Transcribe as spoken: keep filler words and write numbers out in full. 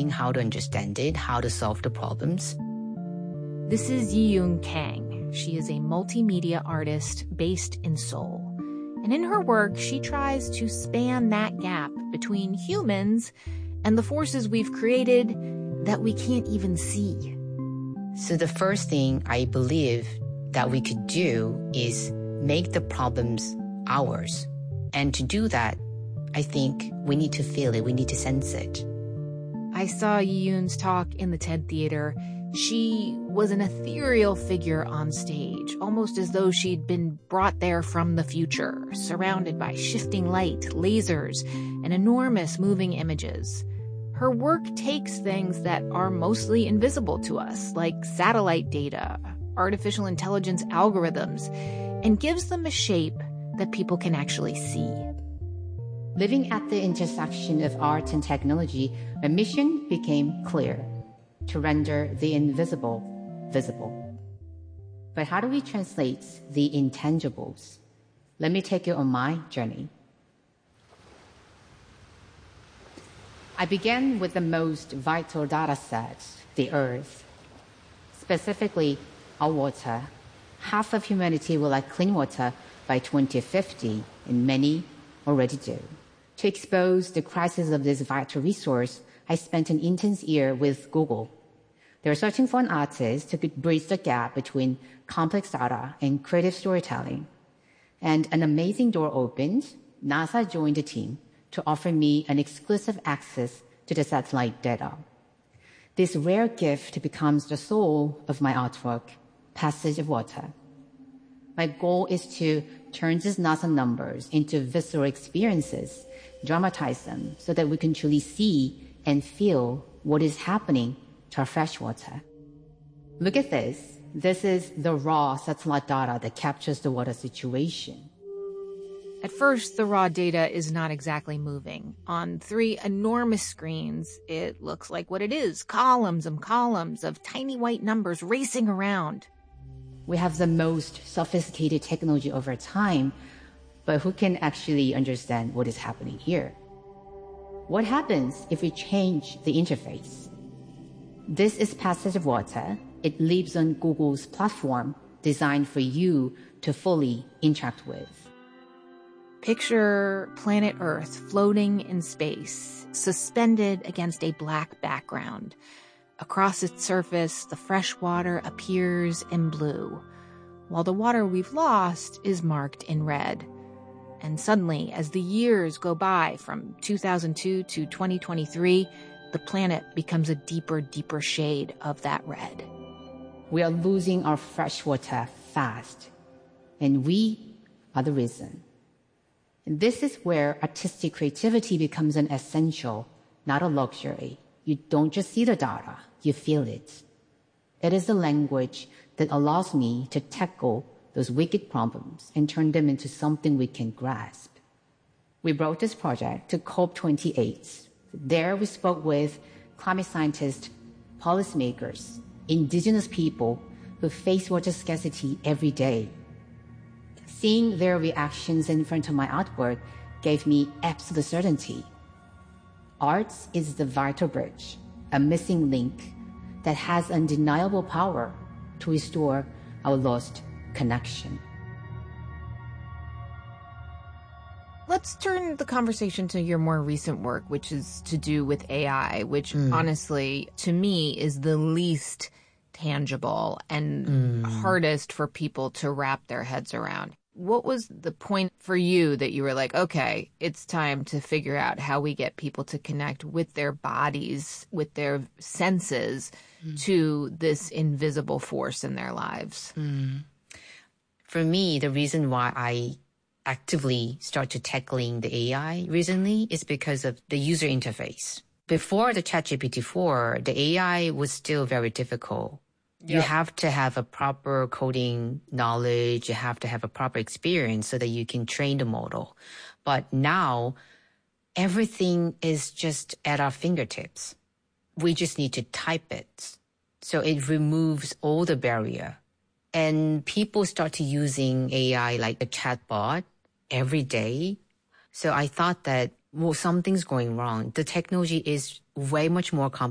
learning how to understand it, how to solve the problems. This is Yi-Yoon Kang. She is a multimedia artist based in Seoul. And in her work, she tries to span that gap between humans and the forces we've created that we can't even see. So the first thing I believe that we could do is make the problems ours. And to do that, I think we need to feel it, we need to sense it. I saw Yi-Yoon's talk in the TED Theater. She was an ethereal figure on stage, almost as though she'd been brought there from the future, surrounded by shifting light, lasers, and enormous moving images. Her work takes things that are mostly invisible to us, like satellite data, artificial intelligence algorithms, and gives them a shape that people can actually see. Living at the intersection of art and technology, my mission became clear: to render the invisible visible. But how do we translate the intangibles? Let me take you on my journey. I began with the most vital data set, the Earth. Specifically, our water. Half of humanity will lack clean water by twenty fifty, and many already do. To expose the crisis of this vital resource, I spent an intense year with Google. They were searching for an artist who could bridge the gap between complex data and creative storytelling. And an amazing door opened. NASA joined the team to offer me an exclusive access to the satellite data. This rare gift becomes the soul of my artwork, Passage of Water. My goal is to turn these NASA numbers into visceral experiences, dramatize them so that we can truly see and feel what is happening to our fresh water. Look at this. This is the raw satellite data that captures the water situation. At first, the raw data is not exactly moving. On three enormous screens, it looks like what it is, columns and columns of tiny white numbers racing around. We have the most sophisticated technology over time, but who can actually understand what is happening here? What happens if we change the interface? This is Passage of Water. It lives on Google's platform, designed for you to fully interact with. Picture planet Earth floating in space, suspended against a black background. Across its surface, the fresh water appears in blue, while the water we've lost is marked in red. And suddenly, as the years go by from two thousand two to twenty twenty-three, the planet becomes a deeper, deeper shade of that red. We are losing our fresh water fast, and we are the reason. And this is where artistic creativity becomes an essential, not a luxury. You don't just see the data, you feel it. It is the language that allows me to tackle those wicked problems and turn them into something we can grasp. We brought this project to COP twenty-eight. There we spoke with climate scientists, policymakers, indigenous people who face water scarcity every day. Seeing their reactions in front of my artwork gave me absolute certainty. Art is the vital bridge, a missing link that has undeniable power to restore our lost connection. Let's turn the conversation to your more recent work, which is to do with A I, which mm. honestly, to me, is the least tangible and mm. hardest for people to wrap their heads around. What was the point for you that you were like, okay, it's time to figure out how we get people to connect with their bodies, with their senses, mm. to this invisible force in their lives? Mm. For me, the reason why I actively started tackling the A I recently is because of the user interface. Before the ChatGPT four, the A I was still very difficult. You yep. have to have a proper coding knowledge. You have to have a proper experience so that you can train the model. But now, everything is just at our fingertips. We just need to type it. So it removes all the barrier. And people started using A I like a chatbot every day. So I thought that, well, something's going wrong. The technology is way much more complicated